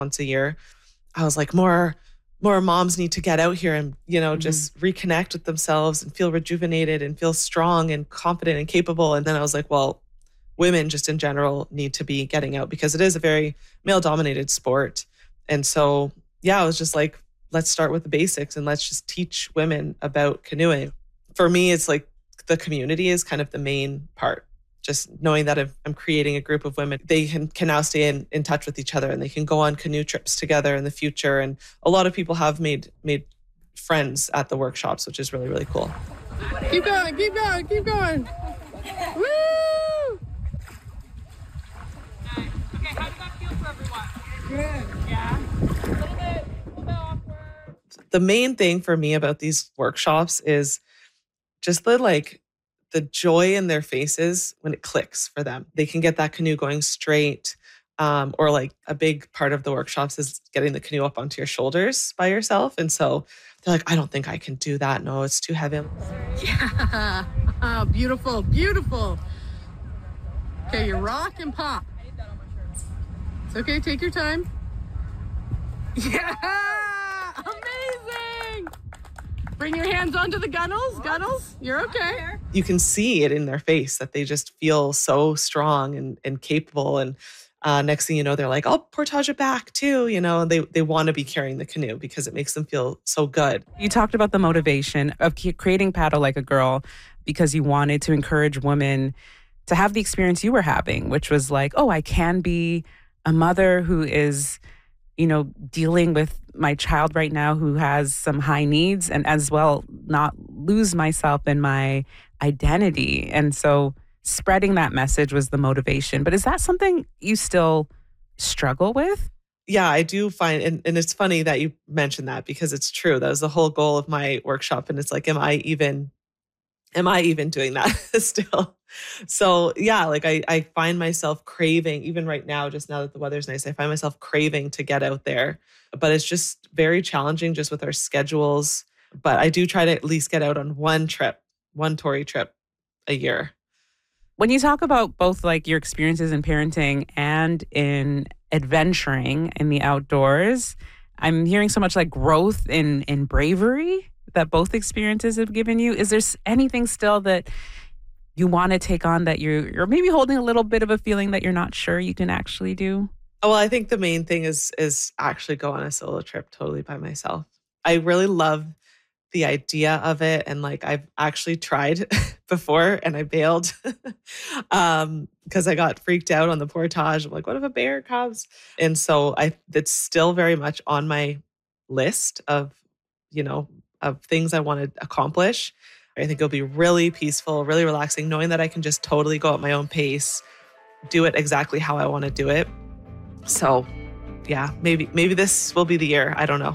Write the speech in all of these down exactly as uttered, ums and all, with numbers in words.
once a year. I was like, more more moms need to get out here and, you know, Mm-hmm. just reconnect with themselves and feel rejuvenated and feel strong and confident and capable. And then I was like, well, women just in general need to be getting out because it is a very male dominated sport. And so, yeah, I was just like, let's start with the basics and let's just teach women about canoeing. For me, it's like the community is kind of the main part. Just knowing that if I'm creating a group of women, they can, can now stay in, in touch with each other and they can go on canoe trips together in the future. And a lot of people have made made friends at the workshops, which is really, really cool. Keep going, keep going, keep going. Woo! Nice. Okay, how does that feel for everyone? Good. Yeah? A little bit, a little bit awkward. The main thing for me about these workshops is just the like, the joy in their faces when it clicks for them. They can get that canoe going straight. Um, or like a big part of the workshops is getting the canoe up onto your shoulders by yourself. And so they're like, I don't think I can do that. No, it's too heavy. Yeah. Oh, beautiful, beautiful. Okay, you rock and pop. It's okay, take your time. Yeah! Amazing! Bring your hands onto the gunnels. Gunnels, you're okay. You can see it in their face that they just feel so strong and, and capable. And uh, next thing you know, they're like, I'll portage it back too. You know, they, they want to be carrying the canoe because it makes them feel so good. You talked about the motivation of creating Paddle Like a Girl because you wanted to encourage women to have the experience you were having, which was like, oh, I can be a mother who is, you know, dealing with my child right now who has some high needs, and as well not lose myself in my identity. And so spreading that message was the motivation. But is that something you still struggle with? Yeah, I do find, and, and it's funny that you mentioned that because it's true. That was the whole goal of my workshop. And it's like, am I even, am I even doing that still? So yeah, like I, I find myself craving, even right now, just now that the weather's nice, I find myself craving to get out there. But it's just very challenging just with our schedules. But I do try to at least get out on one trip, one Tory trip a year. When you talk about both like your experiences in parenting and in adventuring in the outdoors, I'm hearing so much like growth in in bravery that both experiences have given you. Is there anything still that you want to take on that you're, you're maybe holding a little bit of a feeling that you're not sure you can actually do? Oh, well, I think the main thing is is actually go on a solo trip totally by myself. I really love the idea of it. And like, I've actually tried before and I bailed um, because I got freaked out on the portage. I'm like, what if a bear comes? And so I, it's still very much on my list of, you know, of things I want to accomplish. I think it'll be really peaceful, really relaxing, knowing that I can just totally go at my own pace, do it exactly how I want to do it. So yeah, maybe, maybe this will be the year. I don't know.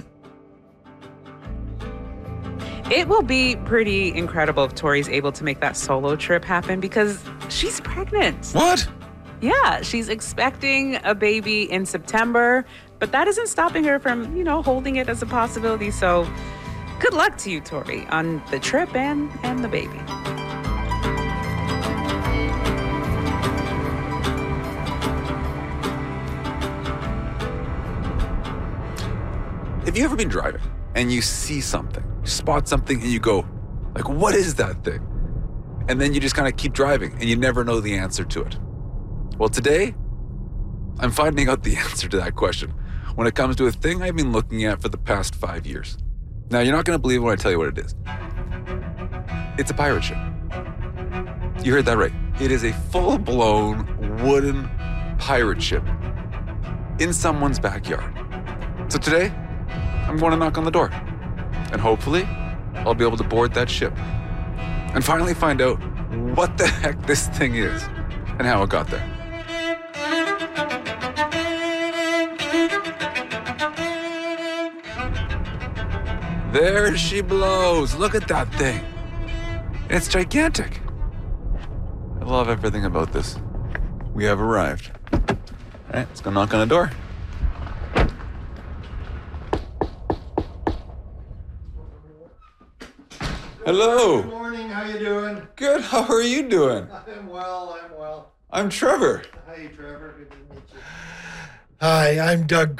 It will be pretty incredible if Tori's able to make that solo trip happen because she's pregnant. What? Yeah, she's expecting a baby in September, but that isn't stopping her from, you know, holding it as a possibility. So good luck to you, Tori, on the trip and, and the baby. Have you ever been driving and you see something, you spot something and you go, like, what is that thing? And then you just kind of keep driving and you never know the answer to it. Well, today, I'm finding out the answer to that question when it comes to a thing I've been looking at for the past five years. Now, you're not going to believe when I tell you what it is. It's a pirate ship. You heard that right. It is a full-blown wooden pirate ship in someone's backyard. So today, I'm going to knock on the door. And hopefully, I'll be able to board that ship and finally find out what the heck this thing is and how it got there. There she blows. Look at that thing. It's gigantic. I love everything about this. We have arrived. All right, let's go knock on the door. Hello. Good morning, how you doing? Good, how are you doing? I'm well, I'm well. I'm Trevor. Hi, Trevor, good to meet you. Hi, I'm Doug